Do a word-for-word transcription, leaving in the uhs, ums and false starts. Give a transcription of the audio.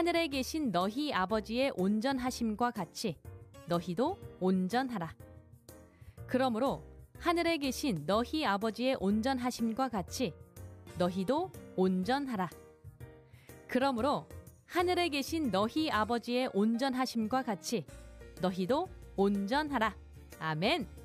하늘에 계신 너희 아버지의 온전하심과 같이 너희도 온전하라. 그러므로 하늘에 계신 너희 아버지의 온전하심과 같이 너희도 온전하라. 그러므로 하늘에 계신 너희 아버지의 온전하심과 같이 너희도 온전하라. 아멘.